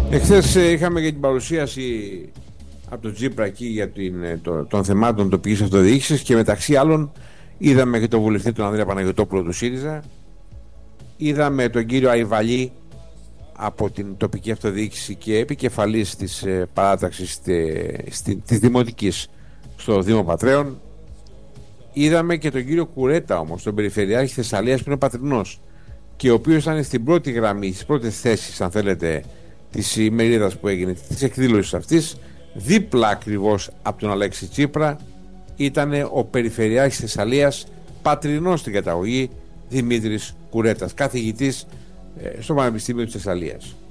Εχθές είχαμε και την παρουσίαση από τον Τσίπρα εκεί για των θεμάτων τοπικής αυτοδιοίκησης και μεταξύ άλλων είδαμε και τον βουλευτή τον Ανδρέα Παναγιωτόπουλο του ΣΥΡΙΖΑ, είδαμε τον κύριο Αϊβαλή από την τοπική αυτοδιοίκηση και επικεφαλής της παράταξης της Δημοτικής στο Δήμο Πατρέων, είδαμε και τον κύριο Κουρέτα όμως, τον Περιφερειάρχη Θεσσαλίας, που είναι πατρινός και ο οποίος ήταν στην πρώτη γραμμή, στις πρώτες θέσεις αν θέλετε της ημερίδας που έγινε, της εκδήλωσης αυτής, δίπλα ακριβώς από τον Αλέξη Τσίπρα ήταν ο Περιφερειάρχης Θεσσαλίας, πατρινός στην καταγωγή, Δημήτρης Κουρέτας, καθηγητής στο Πανεπιστήμιο της Θεσσαλίας.